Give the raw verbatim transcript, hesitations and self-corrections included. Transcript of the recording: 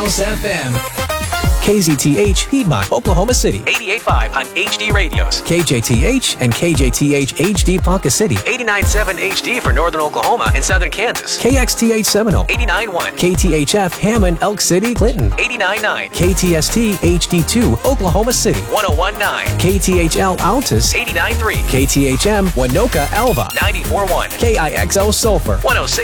House F M. K Z T H, Piedmont, Oklahoma City. eighty-eight point five on H D radios. K J T H and K J T H H D Ponca City. eighty-nine point seven H D for northern Oklahoma and southern Kansas. K X T H Seminole. eighty-nine point one. K T H F, Hammond, Elk City, Clinton. eighty-nine point nine. K T S T H D two, Oklahoma City. one oh one point nine. K T H L, Altus. eighty-nine point three. K T H M, Winoka, Alva. ninety-four point one. K I X O, Sulphur. one oh six